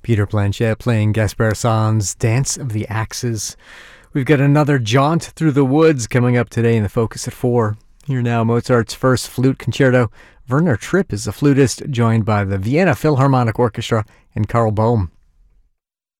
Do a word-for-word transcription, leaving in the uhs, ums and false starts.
Peter Blanchett playing Gaspard Sand's Dance of the Axes. We've got another jaunt through the woods coming up today in the Focus at four. Here now, Mozart's first flute concerto. Werner Tripp is the flutist, joined by the Vienna Philharmonic Orchestra and Karl Boehm.